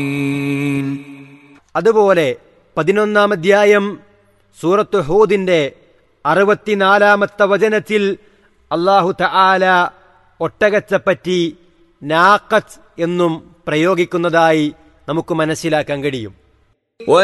അതുപോലെ 11-ാം അധ്യായം സൂറത്ത് ഹൂദിന്റെ 64-ാമത്തെ വചനത്തിൽ അല്ലാഹു തആല ഒട്ടകത്തെപ്പറ്റി നാഖത്ത് എന്നും പ്രയോഗിക്കുന്നതായി നമുക്ക് മനസ്സിലാക്കാൻ കഴിയും.